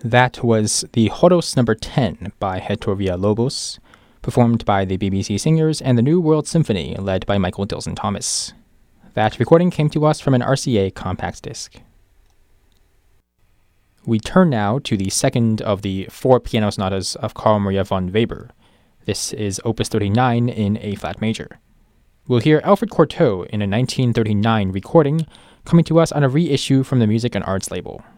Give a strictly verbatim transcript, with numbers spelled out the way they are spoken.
That was the Horos number ten by Hector Villalobos, performed by the B B C Singers and the New World Symphony, led by Michael Dilson Thomas. That recording came to us from an R C A compact disc. We turn now to the second of the four piano sonatas of Carl Maria von Weber. This is Opus thirty-nine in A-flat major. We'll hear Alfred Cortot in a nineteen thirty-nine recording, coming to us on a reissue from the Music and Arts label.